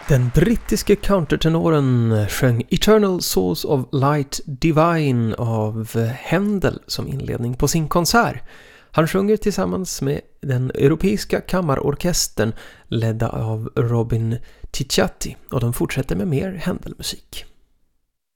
Den brittiske countertenoren sjöng Eternal Source of Light Divine av Händel som inledning på sin konsert. Han sjunger tillsammans med den europeiska kammarorkestern ledda av Robin Ticciati och de fortsätter med mer Händelmusik.